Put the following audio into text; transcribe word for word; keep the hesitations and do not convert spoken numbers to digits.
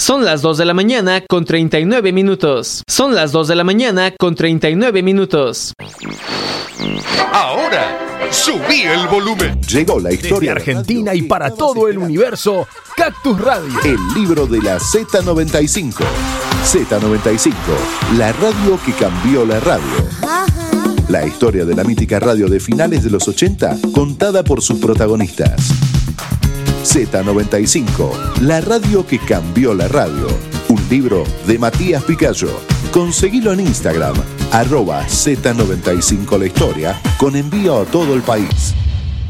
Son las dos de la mañana con treinta y nueve minutos. Son las dos de la mañana con treinta y nueve minutos. Ahora, subí el volumen. Llegó la historia de Argentina y para todo el universo, Cactus Radio. El libro de la Z noventa y cinco. Z noventa y cinco, la radio que cambió la radio. La historia de la mítica radio de finales de los ochenta, contada por sus protagonistas. Z noventa y cinco, la radio que cambió la radio. Un libro de Matías Picayo. Conseguilo en Instagram, arroba Z noventa y cinco la historia, con envío a todo el país.